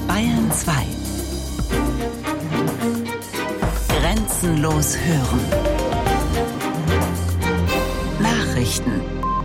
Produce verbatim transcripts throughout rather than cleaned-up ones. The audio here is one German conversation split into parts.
Bayern zwei. Grenzenlos hören. Nachrichten.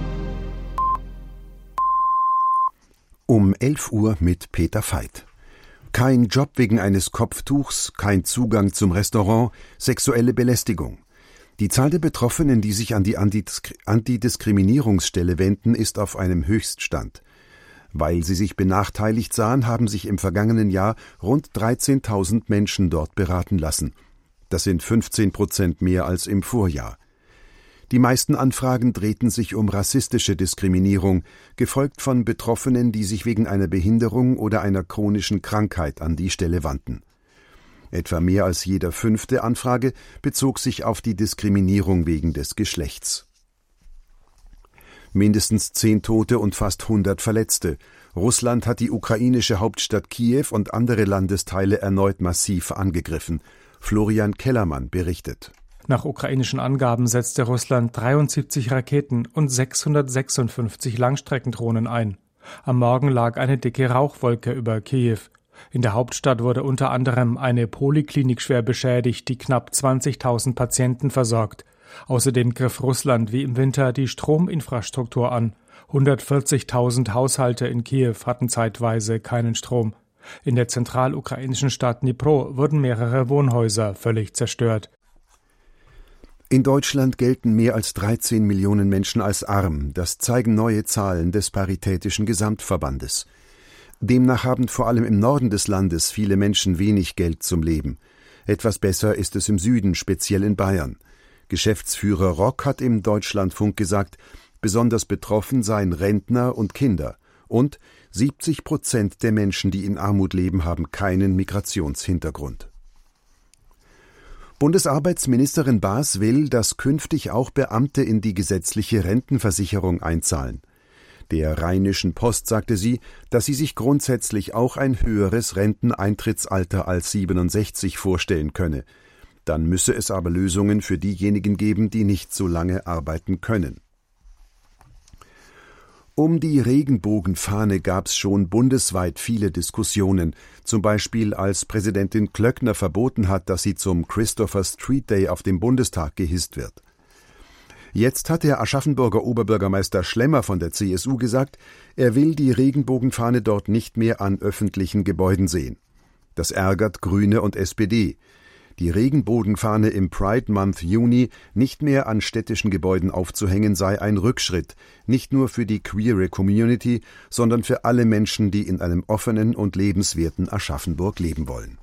Um elf Uhr mit Peter Veit. Kein Job wegen eines Kopftuchs, kein Zugang zum Restaurant, sexuelle Belästigung. Die Zahl der Betroffenen, die sich an die Antidiskriminierungsstelle wenden, ist auf einem Höchststand. Weil sie sich benachteiligt sahen, haben sich im vergangenen Jahr rund dreizehntausend Menschen dort beraten lassen. Das sind fünfzehn Prozent mehr als im Vorjahr. Die meisten Anfragen drehten sich um rassistische Diskriminierung, gefolgt von Betroffenen, die sich wegen einer Behinderung oder einer chronischen Krankheit an die Stelle wandten. Etwa mehr als jede fünfte Anfrage bezog sich auf die Diskriminierung wegen des Geschlechts. Mindestens zehn Tote und fast hundert Verletzte. Russland hat die ukrainische Hauptstadt Kiew und andere Landesteile erneut massiv angegriffen. Florian Kellermann berichtet. Nach ukrainischen Angaben setzte Russland dreiundsiebzig Raketen und sechshundertsechsundfünfzig Langstreckendrohnen ein. Am Morgen lag eine dicke Rauchwolke über Kiew. In der Hauptstadt wurde unter anderem eine Poliklinik schwer beschädigt, die knapp zwanzigtausend Patienten versorgt. Außerdem griff Russland wie im Winter die Strominfrastruktur an. hundertvierzigtausend Haushalte in Kiew hatten zeitweise keinen Strom. In der zentralukrainischen Stadt Dnipro wurden mehrere Wohnhäuser völlig zerstört. In Deutschland gelten mehr als dreizehn Millionen Menschen als arm. Das zeigen neue Zahlen des Paritätischen Gesamtverbandes. Demnach haben vor allem im Norden des Landes viele Menschen wenig Geld zum Leben. Etwas besser ist es im Süden, speziell in Bayern. Geschäftsführer Rock hat im Deutschlandfunk gesagt, besonders betroffen seien Rentner und Kinder. Und siebzig Prozent der Menschen, die in Armut leben, haben keinen Migrationshintergrund. Bundesarbeitsministerin Baas will, dass künftig auch Beamte in die gesetzliche Rentenversicherung einzahlen. Der Rheinischen Post sagte sie, dass sie sich grundsätzlich auch ein höheres Renteneintrittsalter als siebenundsechzig vorstellen könne. Dann müsse es aber Lösungen für diejenigen geben, die nicht so lange arbeiten können. Um die Regenbogenfahne gab es schon bundesweit viele Diskussionen, zum Beispiel als Präsidentin Klöckner verboten hat, dass sie zum Christopher Street Day auf dem Bundestag gehisst wird. Jetzt hat der Aschaffenburger Oberbürgermeister Schlemmer von der C S U gesagt, er will die Regenbogenfahne dort nicht mehr an öffentlichen Gebäuden sehen. Das ärgert Grüne und S P D. Die Regenbogenfahne im Pride Month Juni nicht mehr an städtischen Gebäuden aufzuhängen sei ein Rückschritt, nicht nur für die queere Community, sondern für alle Menschen, die in einem offenen und lebenswerten Aschaffenburg leben wollen.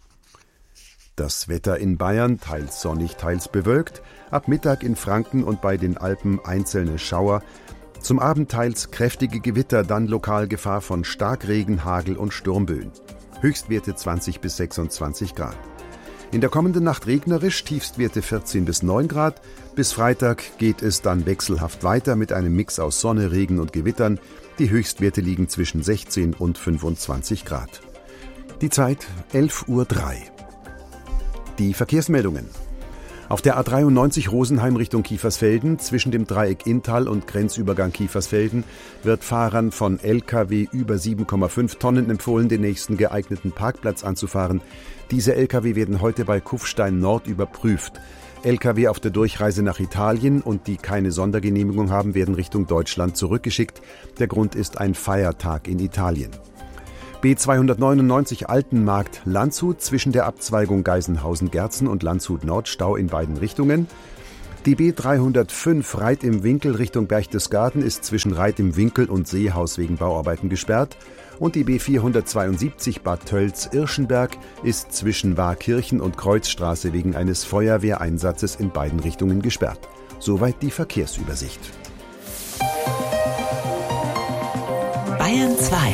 Das Wetter in Bayern, teils sonnig, teils bewölkt, ab Mittag in Franken und bei den Alpen einzelne Schauer, zum Abend teils kräftige Gewitter, dann lokal Gefahr von Starkregen, Hagel und Sturmböen. Höchstwerte zwanzig bis sechsundzwanzig Grad. In der kommenden Nacht regnerisch, Tiefstwerte vierzehn bis neun Grad. Bis Freitag geht es dann wechselhaft weiter mit einem Mix aus Sonne, Regen und Gewittern. Die Höchstwerte liegen zwischen sechzehn und fünfundzwanzig Grad. Die Zeit elf Uhr drei. Die Verkehrsmeldungen. Auf der A dreiundneunzig Rosenheim Richtung Kiefersfelden zwischen dem Dreieck Inntal und Grenzübergang Kiefersfelden wird Fahrern von L K W über sieben Komma fünf Tonnen empfohlen, den nächsten geeigneten Parkplatz anzufahren. Diese L K W werden heute bei Kufstein Nord überprüft. L K W auf der Durchreise nach Italien und die keine Sondergenehmigung haben, werden Richtung Deutschland zurückgeschickt. Der Grund ist ein Feiertag in Italien. B zweihundertneunundneunzig Altenmarkt Landshut zwischen der Abzweigung Geisenhausen-Gerzen und Landshut Nord Stau in beiden Richtungen. Die B dreihundertfünf Reit im Winkel Richtung Berchtesgaden ist zwischen Reit im Winkel und Seehaus wegen Bauarbeiten gesperrt. Und die B vierhundertzweiundsiebzig Bad Tölz-Irschenberg ist zwischen Waakirchen und Kreuzstraße wegen eines Feuerwehreinsatzes in beiden Richtungen gesperrt. Soweit die Verkehrsübersicht. Bayern zwei.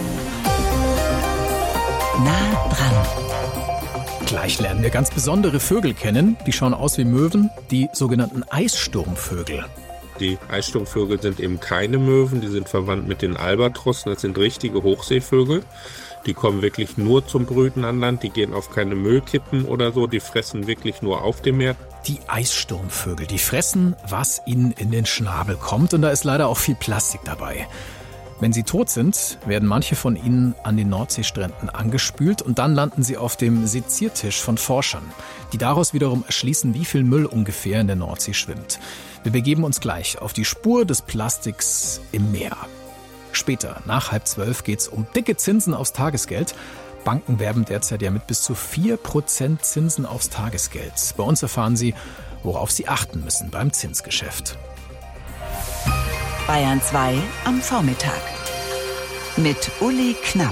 Nah dran. Gleich lernen wir ganz besondere Vögel kennen. Die schauen aus wie Möwen, die sogenannten Eissturmvögel. Die Eissturmvögel sind eben keine Möwen, die sind verwandt mit den Albatrossen. Das sind richtige Hochseevögel. Die kommen wirklich nur zum Brüten an Land, die gehen auf keine Müllkippen oder so, die fressen wirklich nur auf dem Meer. Die Eissturmvögel, die fressen, was ihnen in den Schnabel kommt, und da ist leider auch viel Plastik dabei. Wenn sie tot sind, werden manche von ihnen an den Nordseestränden angespült und dann landen sie auf dem Seziertisch von Forschern, die daraus wiederum erschließen, wie viel Müll ungefähr in der Nordsee schwimmt. Wir begeben uns gleich auf die Spur des Plastiks im Meer. Später, nach halb zwölf, geht's um dicke Zinsen aufs Tagesgeld. Banken werben derzeit ja mit bis zu vier Prozent Zinsen aufs Tagesgeld. Bei uns erfahren Sie, worauf Sie achten müssen beim Zinsgeschäft. Bayern zwei am Vormittag mit Uli Knapp.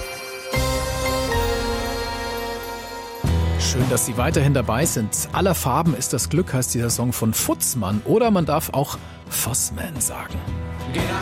Schön, dass Sie weiterhin dabei sind. Aller Farben ist das Glück, heißt dieser Song von Futzmann. Oder man darf auch Vossman sagen. Get